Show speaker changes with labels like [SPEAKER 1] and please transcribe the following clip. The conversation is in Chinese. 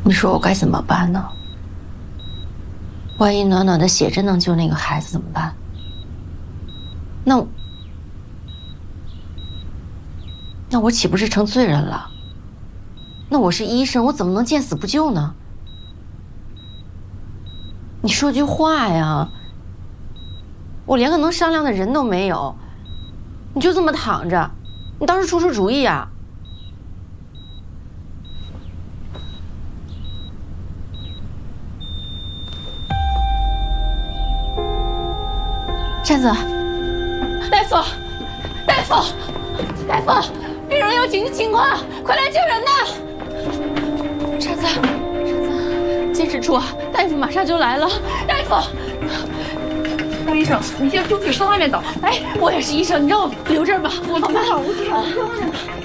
[SPEAKER 1] 你说我该怎么办呢？万一暖暖的血真能救那个孩子怎么办？那我岂不是成罪人了？那我是医生，我怎么能见死不救呢？你说句话呀！我连个能商量的人都没有，你就这么躺着，你倒是出主意呀！扇子，大夫，大夫，大夫，病人有紧急情况，快来救人呐！扇子，扇子，坚持住，大夫马上就来了。大夫，
[SPEAKER 2] 张医生，你先出去，往外面倒。
[SPEAKER 1] 哎，我也是医生，你让我留这儿吧。
[SPEAKER 2] 我知道，我知道，往外面倒。